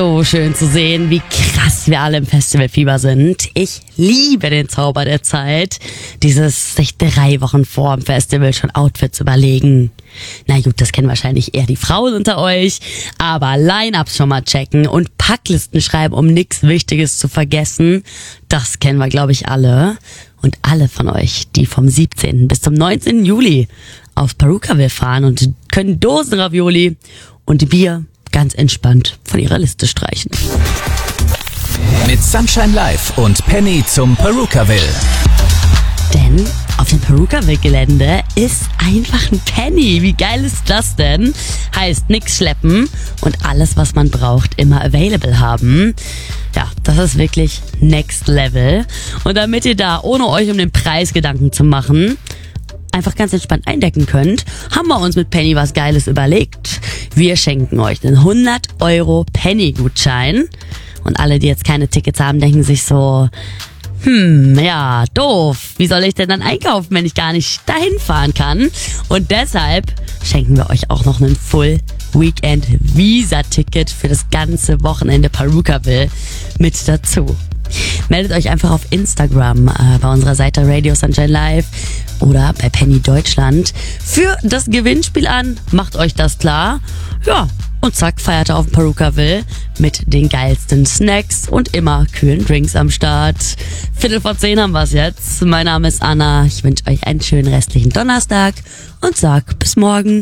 So schön zu sehen, wie krass wir alle im Festivalfieber sind. Ich liebe den Zauber der Zeit. Dieses sich 3 Wochen vor dem Festival schon Outfits überlegen. Na gut, das kennen wahrscheinlich eher die Frauen unter euch. Aber Line-Ups schon mal checken und Packlisten schreiben, um nichts Wichtiges zu vergessen. Das kennen wir, glaube ich, alle. Und alle von euch, die vom 17. bis zum 19. Juli auf Perukaville fahren und können Dosenravioli und Bier ganz entspannt von ihrer Liste streichen. Mit Sunshine Live und Penny zum Perukaville. Denn auf dem Perukaville-Gelände ist einfach ein Penny. Wie geil ist das denn? Heißt nix schleppen und alles, was man braucht, immer available haben. Ja, das ist wirklich next level. Und damit ihr da, ohne euch um den Preis Gedanken zu machen, einfach ganz entspannt eindecken könnt, haben wir uns mit Penny was Geiles überlegt. Wir schenken euch einen 100 € Penny-Gutschein. Und alle, die jetzt keine Tickets haben, denken sich so, ja, doof. Wie soll ich denn dann einkaufen, wenn ich gar nicht dahin fahren kann? Und deshalb schenken wir euch auch noch einen Full Weekend Visa-Ticket für das ganze Wochenende Perukaville mit dazu. Meldet euch einfach auf Instagram bei unserer Seite Radio Sunshine Live oder bei Penny Deutschland für das Gewinnspiel an. Macht euch das klar. Ja, und zack, feiert ihr auf dem Perukaville mit den geilsten Snacks und immer kühlen Drinks am Start. 9:45 haben wir es jetzt. Mein Name ist Anna. Ich wünsche euch einen schönen restlichen Donnerstag und sag bis morgen.